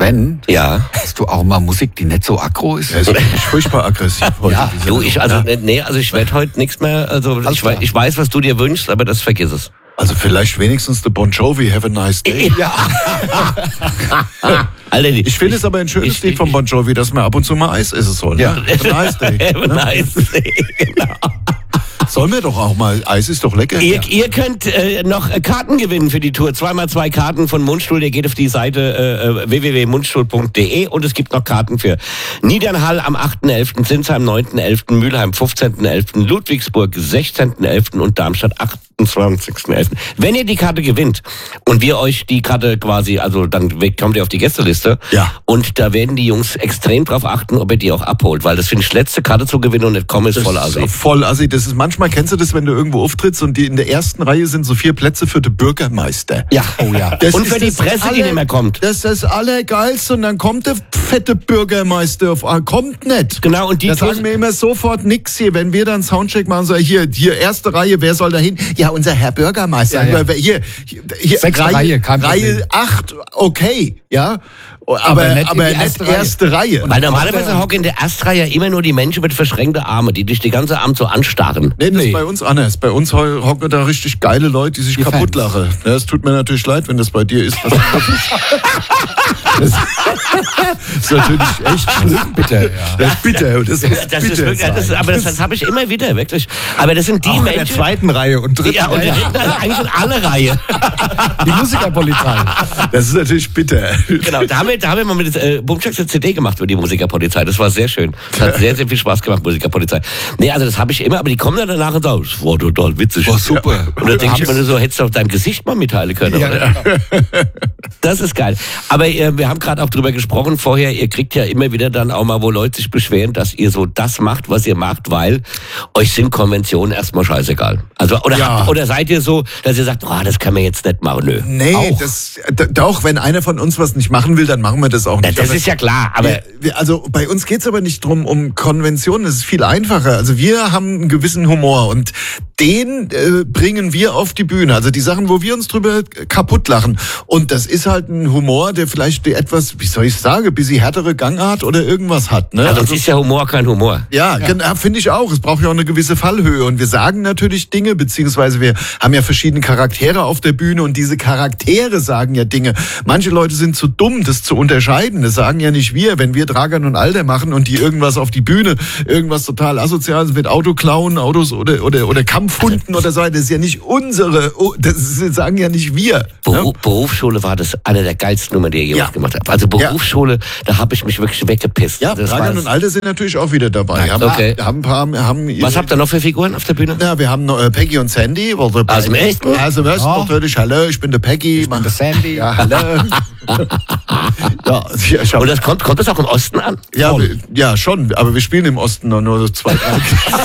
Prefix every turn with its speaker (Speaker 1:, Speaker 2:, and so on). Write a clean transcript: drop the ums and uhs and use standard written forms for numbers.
Speaker 1: Sven, hast du auch mal Musik, die nicht so aggro ist?
Speaker 2: Er ist furchtbar aggressiv heute.
Speaker 1: Ja.
Speaker 3: Du, ich werde heute nichts mehr, also ich weiß, was du dir wünschst, aber das vergiss es.
Speaker 2: Also vielleicht wenigstens der Bon Jovi, Have a Nice Day.
Speaker 1: Ja.
Speaker 3: Alter,
Speaker 2: Ich finde es aber ein schönes Lied von Bon Jovi, dass man ab und zu mal Eis essen soll.
Speaker 1: Ja.
Speaker 2: Ne? Have a Nice Day.
Speaker 3: Have a nice day, genau.
Speaker 2: Sollen wir doch auch mal, Eis ist doch lecker.
Speaker 3: Ihr könnt noch Karten gewinnen für die Tour. 2x2 Karten von Mundstuhl. Ihr geht auf die Seite www.mundstuhl.de und es gibt noch Karten für Niedernhall am 8.11., Sinsheim 9.11., Mülheim 15.11., Ludwigsburg 16.11. und Darmstadt 28.11. Wenn ihr die Karte gewinnt und wir euch die Karte quasi, also dann kommt ihr auf die Gästeliste und da werden die Jungs extrem drauf achten, ob ihr die auch abholt, weil das finde ich letzte Karte zu gewinnen und nicht kommen ist voll assi.
Speaker 2: Voll assi. Das ist manchmal, kennst du das, wenn du irgendwo auftrittst und die in der ersten Reihe sind so 4 Plätze für den Bürgermeister.
Speaker 1: Ja, oh ja.
Speaker 2: Das
Speaker 3: Und
Speaker 2: ist
Speaker 3: für die
Speaker 2: das
Speaker 3: Presse, die nicht mehr kommt.
Speaker 2: Das ist das Allergeilste und dann kommt der fette Bürgermeister, kommt nicht.
Speaker 3: Genau, und die
Speaker 2: Da
Speaker 3: Tour-
Speaker 2: sagen wir immer sofort nix hier. Wenn wir dann Soundcheck machen, so hier erste Reihe, wer soll da hin? Ja, unser Herr Bürgermeister.
Speaker 1: Ja, ja.
Speaker 2: Hier 6. Reihe,
Speaker 1: kein Problem.
Speaker 2: Reihe 8, okay, ja.
Speaker 1: Aber nicht in die
Speaker 2: nicht
Speaker 1: erste
Speaker 2: erste Reihe.
Speaker 3: Weil normalerweise hocken in der Erstreihe immer nur die Menschen mit verschränkten Armen, die dich die ganze Abend so anstarren.
Speaker 2: Nee, das ist bei uns anders. Bei uns hocken da richtig geile Leute, die sich kaputt lachen. Ja, es tut mir natürlich leid, wenn das bei dir ist. Das ist natürlich echt schlimm.
Speaker 1: Bitte, ja.
Speaker 2: Das ist bitter. Das ist
Speaker 3: Das ist
Speaker 2: bitter
Speaker 3: wirklich, aber das habe ich immer wieder, wirklich. Aber das sind die
Speaker 1: Auch in der
Speaker 3: Menschen.
Speaker 1: zweiten Reihe und dritten.
Speaker 3: Ja, und eigentlich in alle Reihe.
Speaker 1: Die Musikerpolizei.
Speaker 2: Das ist natürlich bitter.
Speaker 3: Genau, da haben wir mal mit Bumchecks eine CD gemacht über die Musikerpolizei. Das war sehr schön. Das hat sehr, sehr viel Spaß gemacht, Musikerpolizei. Nee, also das habe ich immer, aber die kommen dann danach und sagen, das war total witzig.
Speaker 1: War super.
Speaker 3: Und dann denke ich mir nur so, hättest du auf deinem Gesicht mal mitteilen können.
Speaker 1: Ja,
Speaker 3: oder? Das ist geil. Aber wir haben gerade auch drüber gesprochen vorher, ihr kriegt ja immer wieder dann auch mal, wo Leute sich beschweren, dass ihr so das macht, was ihr macht, weil euch sind Konventionen erstmal scheißegal. Also, oder seid ihr so, dass ihr sagt, oh, das kann man jetzt nicht machen, nö.
Speaker 2: Nee, doch, wenn einer von uns was nicht machen will, dann machen wir das auch nicht.
Speaker 3: Das ist ja klar, aber...
Speaker 2: Also bei uns geht's aber nicht drum um Konventionen, das ist viel einfacher. Also wir haben einen gewissen Humor und den bringen wir auf die Bühne. Also die Sachen, wo wir uns drüber kaputt lachen. Und das ist halt ein Humor, der vielleicht etwas, wie soll ich sagen, ein bisschen härtere Gangart oder irgendwas hat. Ne?
Speaker 3: Also es ist ja Humor kein Humor.
Speaker 2: Ja, genau, finde ich auch. Es braucht ja auch eine gewisse Fallhöhe. Und wir sagen natürlich Dinge, beziehungsweise wir haben ja verschiedene Charaktere auf der Bühne und diese Charaktere sagen ja Dinge. Manche Leute sind zu dumm, das zu unterscheiden. Das sagen ja nicht wir. Wenn wir Dragan und Alter machen und die irgendwas auf die Bühne, irgendwas total Asoziales mit Autoklauen, Autos oder Kampfhunden oder so, das ist ja nicht unsere, das sagen ja nicht wir.
Speaker 3: Berufsschule war das eine der geilsten Nummern, die ihr jemals gemacht habt. Also Berufsschule, da habe ich mich wirklich weggepisst.
Speaker 2: Ja,
Speaker 3: das
Speaker 2: Dragan und Alter sind natürlich auch wieder dabei.
Speaker 3: Okay.
Speaker 2: Was
Speaker 3: habt ihr noch für Figuren auf der Bühne?
Speaker 2: Ja, wir haben noch Peggy und Sandy.
Speaker 3: Aus dem Echten?
Speaker 2: Aus dem Echten natürlich. Hallo, ich bin der Peggy.
Speaker 1: Ich bin der Sandy.
Speaker 2: Ja, hallo.
Speaker 3: Und das kommt das auch im Osten an?
Speaker 2: Ja, schon. Aber wir spielen im Osten nur so 2 Tage.